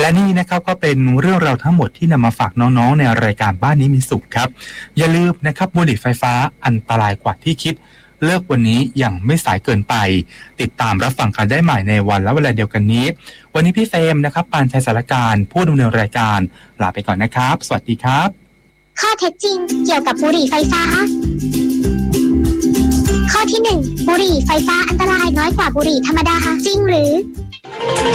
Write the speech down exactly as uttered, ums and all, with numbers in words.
และนี่นะครับก็เป็นเรื่องราวทั้งหมดที่นำมาฝากน้องๆในรายการบ้านนี้มีสุขครับอย่าลืมนะครับบุหรี่ไฟฟ้าอันตรายกว่าที่คิดเลิกวันนี้ยังไม่สายเกินไปติดตามรับฟังกันได้ใหม่ในวันและเวลาเดียวกันนี้วันนี้พี่เฟรมนะครับปานชัยสารการผู้ดำเนินรายการลาไปก่อนนะครับสวัสดีครับข้อเท็จจริงเกี่ยวกับบุหรี่ไฟฟ้าข้อที่หนึ่งบุหรี่ไฟฟ้าอันตรายน้อยกว่าบุหรี่ธรรมดาจริงหรือ